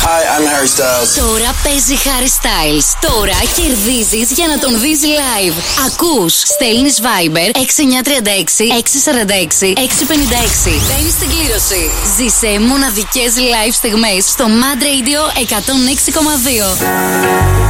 Hi, I'm Harry Styles. Τώρα παίζει Harry Styles. Τώρα κερδίζεις για να τον δεις live. Ακούς, στέλνεις Viber 6936 646 656. Μπαίνεις στην κλήρωση. Ζήσε μοναδικές live στιγμές στο Mad Radio 106,2.